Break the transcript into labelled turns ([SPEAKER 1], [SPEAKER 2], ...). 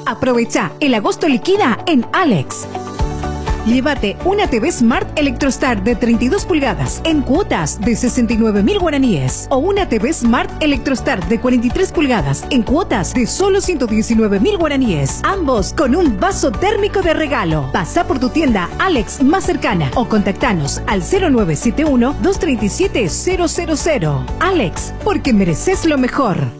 [SPEAKER 1] Aprovecha el agosto liquida en Alex. Llévate una TV Smart Electrostar de 32 pulgadas en cuotas de 69.000 guaraníes o una TV Smart Electrostar de 43 pulgadas en cuotas de solo 119.000 guaraníes. Ambos con un vaso térmico de regalo. Pasa por tu tienda Alex más cercana o contactanos al 0971-237-000. Alex, porque mereces lo mejor.